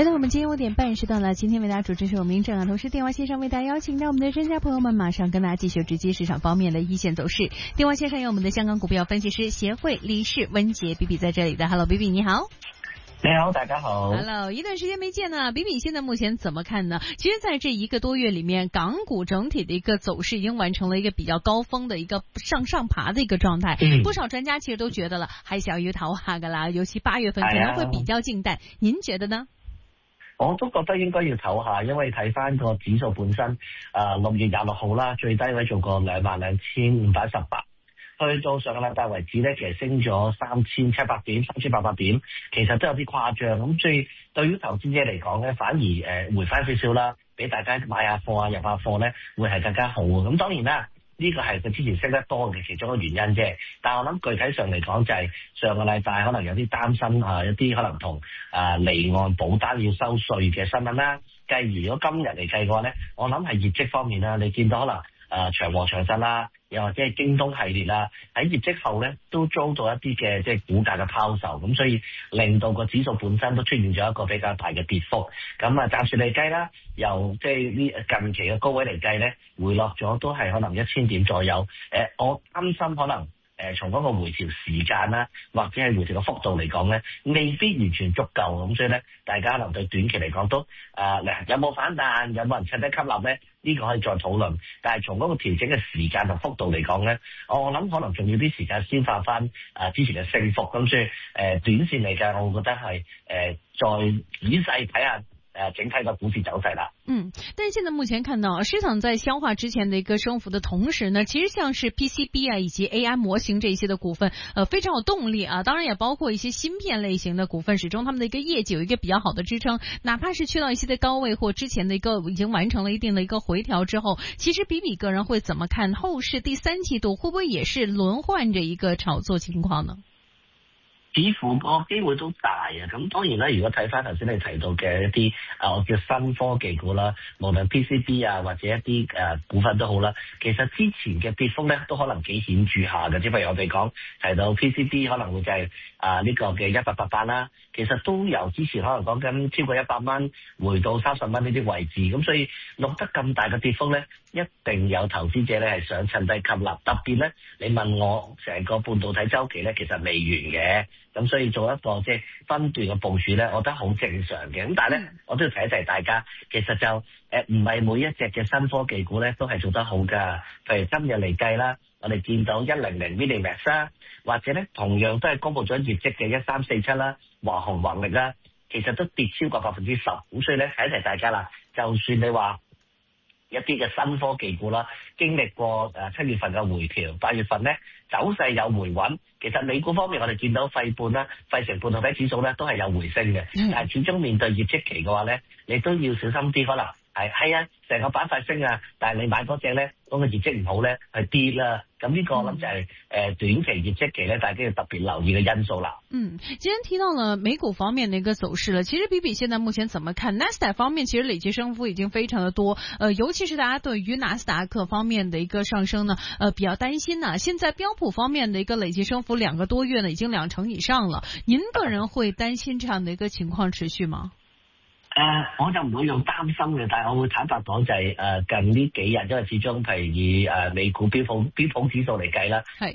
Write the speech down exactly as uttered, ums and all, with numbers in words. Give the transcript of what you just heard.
来到我们今天五點半時段了，今天為大家主持是我們明正啊，同時電話線上為大家邀請到我們的專家朋友們，馬上跟大家繼續直擊市場方面的一線走勢。電話線上有我們的香港股票分析師協會理事溫傑比比在這裡的 ，Hello， 比比你好。 你好，大家好。 Hello， 一段時間沒見呢，比比現在目前怎麼看呢？其實，在這一個多月裡面，港股整體的一個走勢已經完成了一個比較高峰的一個上上爬的一個狀態。嗯、不少專家其實都覺得了，還是要要唞下㗎啦，尤其八月份可能會比較靜淡。您覺得呢？ 我都覺得應該要唞下，因為睇翻個指數本身，誒六月廿六號啦，最低位做過兩萬兩千五百十八。去到上個禮拜為止咧，其實升咗三千七百點、三千八百點，其實都有啲誇張。咁所以對於投資者嚟講咧，反而誒、呃、回翻少少啦，俾大家買下貨啊、入下貨咧，會係更加好。咁當然啦，呢、這個係佢之前升得多嘅其中一個原因啫。但係我諗具體上嚟講，就係上個禮拜可能有啲擔心啊，一啲可能同啊離岸保單要收稅嘅新聞啦。繼而如果今日嚟計嘅話咧，我諗係業績方面啦，你見到可能。誒、呃、長和長實啦，又或者係京東系列啦，喺業績後咧都遭到一啲嘅即係股價嘅拋售，咁所以令到個指數本身都出現咗一個比較大嘅跌幅。咁啊，暫時嚟計啦，由即係呢近期嘅高位嚟計咧，回落咗都係可能一千點左右。誒、呃，我擔心可能。誒從嗰個回調時間啦，或者係回調嘅幅度嚟講咧，未必完全足夠，咁所以咧，大家可能對短期嚟講都誒、呃，有冇反彈，有冇人趁低吸納咧？呢、這個可以再討論。但係從嗰個調整嘅時間同幅度嚟講咧，我諗可能仲要啲時間先發翻誒之前嘅升幅，咁所以誒、呃、短線嚟計，我會覺得係誒、呃、再仔細睇下。呃，整體的股市走勢啦。 嗯，但是現在目前看到市場在消化之前的一個升幅的同時呢，其實像是 P C B 啊以及 A I 模型這些的股份，呃，非常有動力啊。當然也包括一些芯片類型的股份，始終他們的一個業績有一個比較好的支撐。哪怕是去到一些的高位或之前的一個已經完成了一定的一個回調之後，其實比比個人會怎麼看後市第三季度會不會也是輪換着一個炒作情況呢？ 似乎個機會都大啊！咁當然啦，如果睇翻頭先你提到嘅一啲啊，我叫新科技股啦，無論 P C B 啊或者一啲誒、啊、股份都好啦，其實之前嘅跌幅咧都可能幾顯著下嘅。即係譬如我哋講提到 P C B 可能會就係啊呢、這個嘅一八八八啦，其實都由之前可能講緊超過一百蚊回到三十蚊呢啲位置，咁所以錄得咁大嘅跌幅咧，一定有投資者咧係想趁低吸納。特別咧，你問我成個半導體周期咧，其實未完嘅。咁所以做一個即係分段嘅部署咧，我覺得好正常嘅。咁但係咧，我都要提一提大家，其實就誒唔係每一隻嘅新科技股咧都係做得好㗎。譬如今日嚟計啦，我哋見到一零零 Minimax 啦，或者咧同樣都係公布咗業績嘅一三四七啦，華虹宏力啦，其實都跌超過百分之十。咁所以咧提一提大家啦，就算你話一啲嘅新科技股啦，經歷過誒七月份嘅回調，八月份咧走勢有回穩。其實美股方面，我哋見到費半啦、費城半導體指數咧都係有回升嘅，但係始終面對業績期嘅話咧，你都要小心啲，可能係係啊，成個板塊升啊，但係你買嗰隻咧，嗰、那個業績唔好咧，係跌啦。咁呢個我諗就係誒短期業績期咧，大家要特別留意嘅因素啦。 嗯，既然提到了美股方面的一個走勢了，其實比比現在目前怎麼看？納斯達克方面其實累計升幅已經非常的多，呃，尤其是大家對於納斯達克方面的一個上升呢，呃，比較擔心呢。現在標普方面的一個累計升幅兩個多月呢，已經兩成以上了。您個人會擔心這樣的一個情況持續嗎？ 誒、呃，我就唔會用擔心嘅，但係我會坦白講就係、是、誒、呃、近呢幾日，因為始終譬如以誒美股標普標普指數嚟計啦，係。